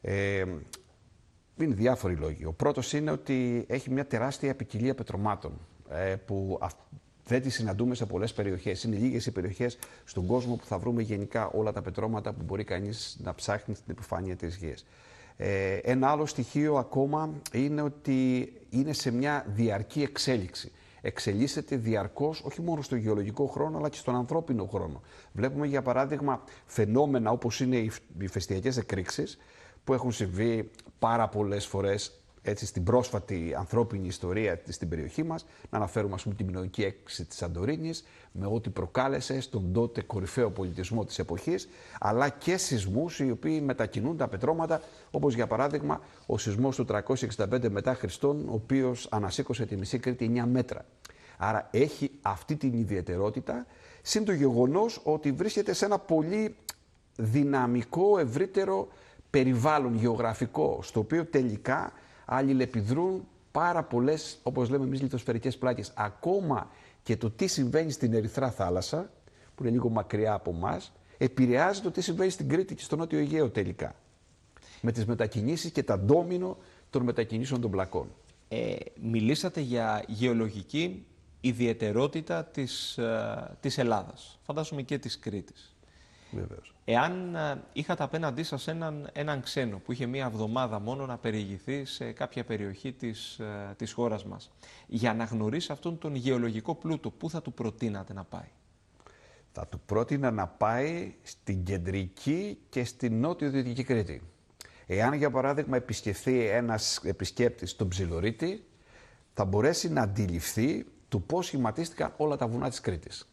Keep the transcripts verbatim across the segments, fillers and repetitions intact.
Ε, είναι διάφοροι λόγοι. Ο πρώτος είναι ότι έχει μια τεράστια ποικιλία πετρωμάτων ε, που α, δεν τη συναντούμε σε πολλές περιοχές. Είναι λίγες οι περιοχές στον κόσμο που θα βρούμε γενικά όλα τα πετρώματα που μπορεί κανείς να ψάχνει στην επιφάνεια της γης. Ε, ένα άλλο στοιχείο ακόμα είναι ότι είναι σε μια διαρκή εξέλιξη. Εξελίσσεται διαρκώς, όχι μόνο στο γεωλογικό χρόνο, αλλά και στον ανθρώπινο χρόνο. Βλέπουμε, για παράδειγμα, φαινόμενα όπως είναι οι ηφαιστειακές εκρήξεις, που έχουν συμβεί πάρα πολλές φορές έτσι, στην πρόσφατη ανθρώπινη ιστορία στην περιοχή μας. Να αναφέρουμε, ας πούμε, τη μινωική έκρηξη της Σαντορίνης, με ό,τι προκάλεσε στον τότε κορυφαίο πολιτισμό της εποχής, αλλά και σεισμούς οι οποίοι μετακινούν τα πετρώματα, όπως για παράδειγμα ο σεισμός του τριακόσια εξήντα πέντε μετά Χριστόν, ο οποίος ανασήκωσε τη μισή Κρήτη εννιά μέτρα. Άρα έχει αυτή την ιδιαιτερότητα, συν το γεγονός ότι βρίσκεται σε ένα πολύ δυναμικό, ευρύτερο περιβάλλον γεωγραφικό, στο οποίο τελικά αλληλεπιδρούν πάρα πολλές, όπως λέμε εμείς, λιθοσφαιρικές πλάκες. Ακόμα και το τι συμβαίνει στην Ερυθρά θάλασσα, που είναι λίγο μακριά από εμάς, επηρεάζει το τι συμβαίνει στην Κρήτη και στο Νότιο Αιγαίο τελικά. Με τις μετακινήσεις και τα ντόμινο των μετακινήσεων των πλακών. Ε, μιλήσατε για γεωλογική ιδιαιτερότητα της, ε, της Ελλάδας, φαντάζομαι και της Κρήτης. Βεβαίως. Εάν ε, είχατε απέναντί σας έναν, έναν ξένο που είχε μία εβδομάδα μόνο να περιηγηθεί σε κάποια περιοχή της, ε, της χώρας μας, για να γνωρίσει αυτόν τον γεωλογικό πλούτο, πού θα του προτείνατε να πάει? Θα του πρότεινα να πάει στην κεντρική και στην νότιο-δυτική Κρήτη. Εάν, για παράδειγμα, επισκεφθεί ένας επισκέπτης τον Ψιλορίτη, θα μπορέσει να αντιληφθεί του πώς σχηματίστηκαν όλα τα βουνά της Κρήτης.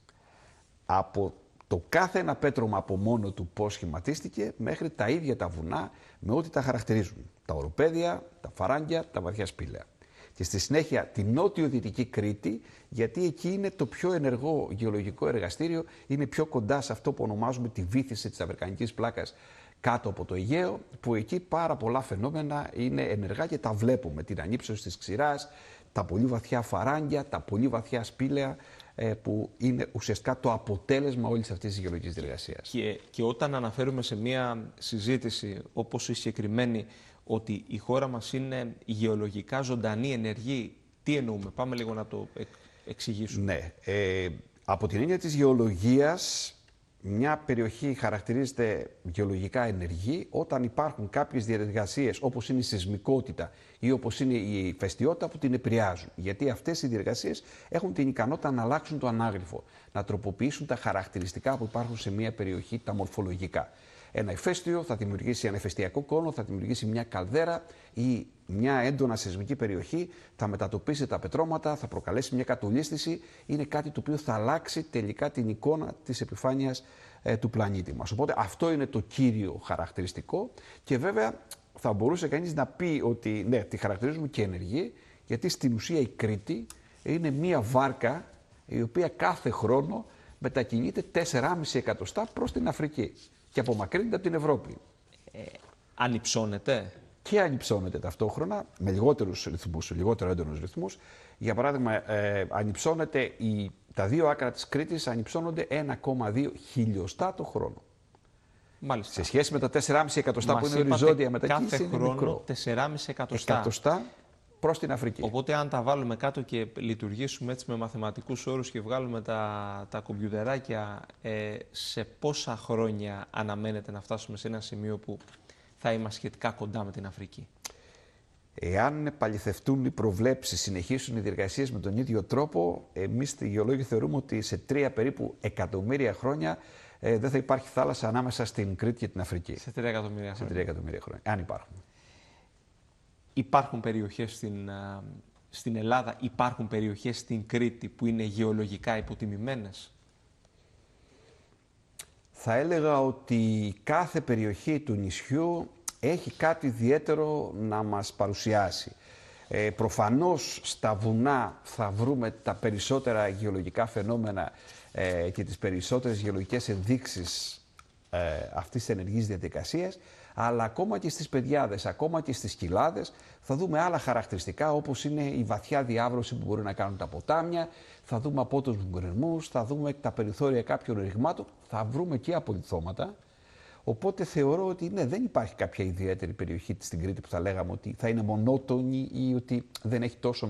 Από το κάθε ένα πέτρωμα από μόνο του πώς σχηματίστηκε, μέχρι τα ίδια τα βουνά με ό,τι τα χαρακτηρίζουν. Τα οροπέδια, τα φαράγγια, τα βαθιά σπήλαια. Και στη συνέχεια την νότιο-δυτική Κρήτη, γιατί εκεί είναι το πιο ενεργό γεωλογικό εργαστήριο, είναι πιο κοντά σε αυτό που ονομάζουμε τη βύθιση της Αμερικανικής πλάκας κάτω από το Αιγαίο, που εκεί πάρα πολλά φαινόμενα είναι ενεργά και τα βλέπουμε. Την ανύψωση της ξηράς, τα πολύ βαθιά φαράγγια, τα πολύ βαθιά σπήλαια, που είναι ουσιαστικά το αποτέλεσμα όλης αυτής της γεωλογικής διεργασίας. Και, και όταν αναφέρουμε σε μια συζήτηση όπως η συγκεκριμένη ότι η χώρα μας είναι γεωλογικά ζωντανή, ενεργή, τι εννοούμε? Πάμε λίγο να το εξηγήσουμε. Ναι. Ε, από την έννοια της γεωλογίας, μια περιοχή χαρακτηρίζεται γεωλογικά ενεργή όταν υπάρχουν κάποιες διεργασίες όπως είναι η σεισμικότητα ή όπως είναι η ηφαιστειότητα που την επηρεάζουν. Γιατί αυτές οι διεργασίες έχουν την ικανότητα να αλλάξουν το ανάγλυφο, να τροποποιήσουν τα χαρακτηριστικά που υπάρχουν σε μια περιοχή, τα μορφολογικά. Ένα ηφαίστειο θα δημιουργήσει ένα ηφαιστειακό κόνο, θα δημιουργήσει μια καλδέρα ή μια έντονα σεισμική περιοχή, θα μετατοπίσει τα πετρώματα, θα προκαλέσει μια κατολίσθηση. Είναι κάτι το οποίο θα αλλάξει τελικά την εικόνα της επιφάνειας ε, του πλανήτη μας. Οπότε αυτό είναι το κύριο χαρακτηριστικό και βέβαια θα μπορούσε κανείς να πει ότι ναι, τη χαρακτηρίζουμε και ενεργή, γιατί στην ουσία η Κρήτη είναι μια βάρκα η οποία κάθε χρόνο μετακινείται τέσσερα κόμμα πέντε εκατοστά προς την Αφρική και απομακρύνεται από την Ευρώπη. Ε, ανυψώνεται. Και ανυψώνεται ταυτόχρονα με λιγότερους ρυθμούς, λιγότερο έντονους ρυθμούς. Για παράδειγμα, ε, ανυψώνεται η, τα δύο άκρα της Κρήτης ανυψώνονται ένα κόμμα δύο χιλιοστά το χρόνο. Μάλιστα. Σε σχέση με τα τέσσερα κόμμα πέντε εκατοστά που είναι οριζόντια μετακίνηση, κάθε είναι χρόνο μικρό. τέσσερα κόμμα πέντε εκατοστά. εκατοστά προς την Αφρική. Οπότε αν τα βάλουμε κάτω και λειτουργήσουμε έτσι με μαθηματικούς όρους και βγάλουμε τα, τα κομπιουτεράκια, ε, σε πόσα χρόνια αναμένεται να φτάσουμε σε ένα σημείο που θα είμαστε σχετικά κοντά με την Αφρική? Εάν επαληθευτούν οι προβλέψεις, συνεχίσουν οι διεργασίες με τον ίδιο τρόπο, εμείς οι γεωλόγοι θεωρούμε ότι σε τρία περίπου εκατομμύρια χρόνια ε, δεν θα υπάρχει θάλασσα ανάμεσα στην Κρήτη και την Αφρική. Σε τρία εκατομμύρια χρόνια. Σε τρία εκατομμύρια χρόνια, αν υπάρχουν. Υπάρχουν περιοχές στην, στην Ελλάδα, υπάρχουν περιοχές στην Κρήτη που είναι γεωλογικά υποτιμημένες? Θα έλεγα ότι κάθε περιοχή του νησιού έχει κάτι ιδιαίτερο να μας παρουσιάσει. Ε, προφανώς στα βουνά θα βρούμε τα περισσότερα γεωλογικά φαινόμενα ε, και τις περισσότερες γεωλογικές ενδείξεις ε, αυτής της ενεργής διαδικασίας, αλλά ακόμα και στις πεδιάδες, ακόμα και στις κοιλάδες θα δούμε άλλα χαρακτηριστικά, όπως είναι η βαθιά διάβρωση που μπορεί να κάνουν τα ποτάμια, θα δούμε απότομους γκρεμούς, θα δούμε τα περιθώρια κάποιων ρηγμάτων, θα βρούμε και απολιθώματα, Οπότε θεωρώ ότι ναι, δεν υπάρχει κάποια ιδιαίτερη περιοχή στην Κρήτη που θα λέγαμε ότι θα είναι μονότονη ή ότι δεν έχει τόσο